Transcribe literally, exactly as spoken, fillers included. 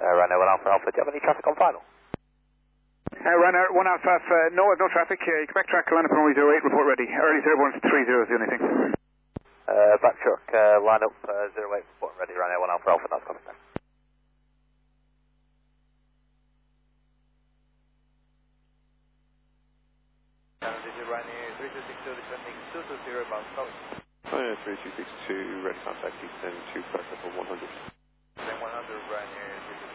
Uh, Ryanair one Alpha Alpha, do you have any traffic on final? Uh, Ryanair one Alpha Alpha, no, no traffic. Uh, Quebec track, line up runway zero eight, report ready. Early zero one three zero is the only thing. Uh, back truck, uh, line up uh, zero eight, report ready, Ryanair one Alpha Alpha, that's coming back. Ryanair three two six two, descending two two zero, bound south. Ryanair three two six two, ready contact, descend to pressure for one hundred. Then one hundred, Ryanair three two six two.